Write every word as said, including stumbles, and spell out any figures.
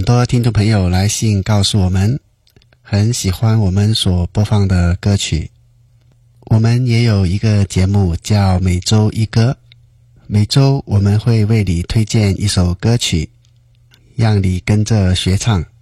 多听众朋友来信告诉我们，很喜欢我们所播放的歌曲。我们也有一个节目叫每周一歌，每周我们会为你推荐一首歌曲，让你跟着学唱。